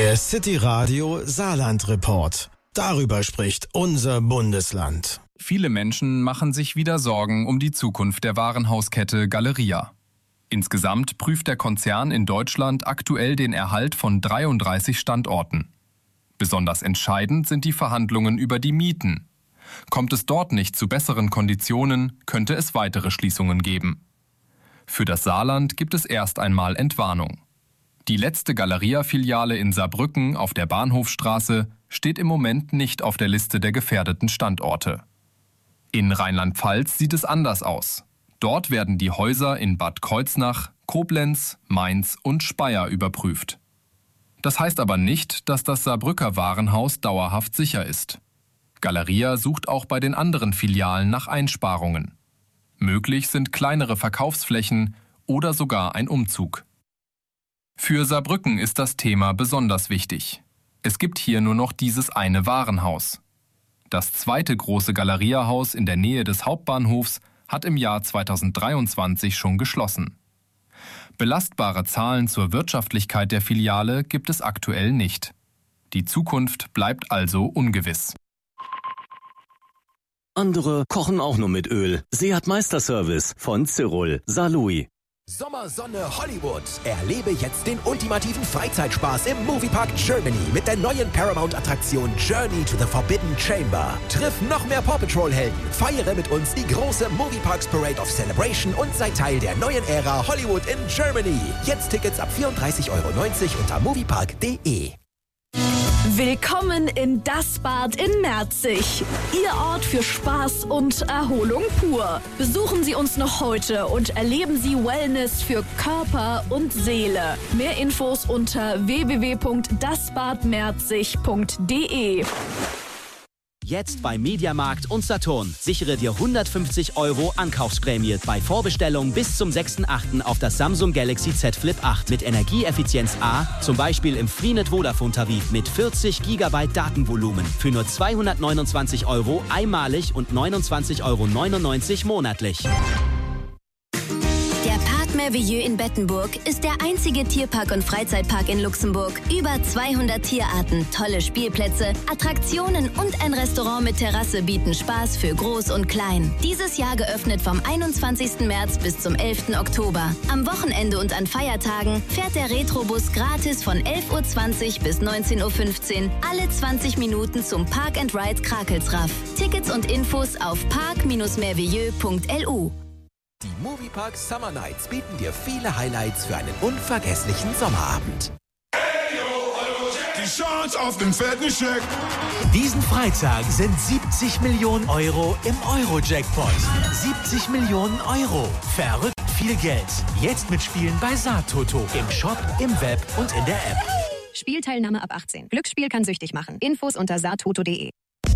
Der City Radio Saarland Report. Darüber spricht unser Bundesland. Viele Menschen machen sich wieder Sorgen um die Zukunft der Warenhauskette Galeria. Insgesamt prüft der Konzern in Deutschland aktuell den Erhalt von 33 Standorten. Besonders entscheidend sind die Verhandlungen über die Mieten. Kommt es dort nicht zu besseren Konditionen, könnte es weitere Schließungen geben. Für das Saarland gibt es erst einmal Entwarnung. Die letzte Galeria-Filiale in Saarbrücken auf der Bahnhofstraße steht im Moment nicht auf der Liste der gefährdeten Standorte. In Rheinland-Pfalz sieht es anders aus. Dort werden die Häuser in Bad Kreuznach, Koblenz, Mainz und Speyer überprüft. Das heißt aber nicht, dass das Saarbrücker Warenhaus dauerhaft sicher ist. Galeria sucht auch bei den anderen Filialen nach Einsparungen. Möglich sind kleinere Verkaufsflächen oder sogar ein Umzug. Für Saarbrücken ist das Thema besonders wichtig. Es gibt hier nur noch dieses eine Warenhaus. Das zweite große Galeria-Haus in der Nähe des Hauptbahnhofs hat im Jahr 2023 schon geschlossen. Belastbare Zahlen zur Wirtschaftlichkeit der Filiale gibt es aktuell nicht. Die Zukunft bleibt also ungewiss. Andere kochen auch nur mit Öl. Seat Meisterservice von Cyril Saarlouis. Sommersonne Hollywood. Erlebe jetzt den ultimativen Freizeitspaß im Moviepark Germany mit der neuen Paramount-Attraktion Journey to the Forbidden Chamber. Triff noch mehr Paw Patrol-Helden, feiere mit uns die große Movieparks Parade of Celebration und sei Teil der neuen Ära Hollywood in Germany. Jetzt Tickets ab 34,90 € unter moviepark.de. Willkommen in Das Bad in Merzig. Ihr Ort für Spaß und Erholung pur. Besuchen Sie uns noch heute und erleben Sie Wellness für Körper und Seele. Mehr Infos unter www.dasbadmerzig.de. Jetzt bei Mediamarkt und Saturn. Sichere dir 150 € Ankaufsprämie bei Vorbestellung bis zum 6.8. auf das Samsung Galaxy Z Flip 8 mit Energieeffizienz A, zum Beispiel im Freenet Vodafone-Tarif mit 40 GB Datenvolumen für nur 229 € einmalig und 29,99 € monatlich. Der Parc Merveilleux in Bettenburg ist der einzige Tierpark und Freizeitpark in Luxemburg. Über 200 Tierarten, tolle Spielplätze, Attraktionen und ein Restaurant mit Terrasse bieten Spaß für Groß und Klein. Dieses Jahr geöffnet vom 21. März bis zum 11. Oktober. Am Wochenende und an Feiertagen fährt der Retrobus gratis von 11:20 Uhr bis 19:15 Uhr alle 20 Minuten zum Park and Ride Krakelsraff. Tickets und Infos auf park-merveilleux.lu. Die Moviepark Summer Nights bieten dir viele Highlights für einen unvergesslichen Sommerabend. Die Chance auf den fetten Scheck. Diesen Freitag sind 70 Millionen € im Euro-Jackpot. 70 Millionen €. Verrückt viel Geld. Jetzt mitspielen bei Saartoto. Im Shop, im Web und in der App. Spielteilnahme ab 18. Glücksspiel kann süchtig machen. Infos unter saartoto.de.